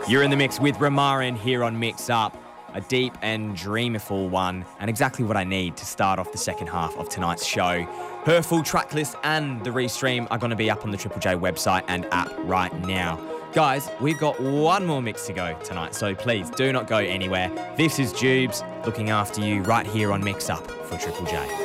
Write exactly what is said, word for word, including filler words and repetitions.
You're in the mix with Ramarin here on Mix Up. A deep and dreamful one, and exactly what I need to start off the second half of tonight's show. Her full track list and the restream are going to be up on the Triple J website and app right now. Guys, we've got one more mix to go tonight, so please do not go anywhere. This is Jubes looking after you right here on Mix Up for Triple J.